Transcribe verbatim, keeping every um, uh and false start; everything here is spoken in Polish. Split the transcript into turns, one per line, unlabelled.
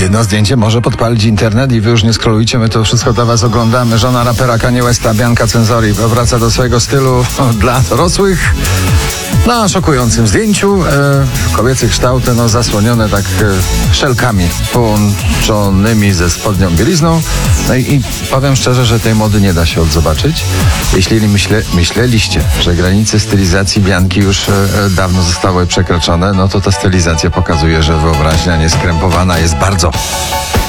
jedno zdjęcie może podpalić internet i wy już nie scrollujcie, my to wszystko dla was oglądamy. Żona rapera Kanye Westa, Bianca Censori, wraca do swojego stylu dla dorosłych. Na szokującym zdjęciu e, kobiece kształty no, zasłonione tak e, szelkami połączonymi ze spodnią bielizną. No i, i powiem szczerze, że tej mody nie da się odzobaczyć. Jeśli myśle, myśleliście, że granice stylizacji Bianki już e, dawno zostały przekroczone, no to ta stylizacja pokazuje, że wyobraźnia nieskrępowana jest bardzo.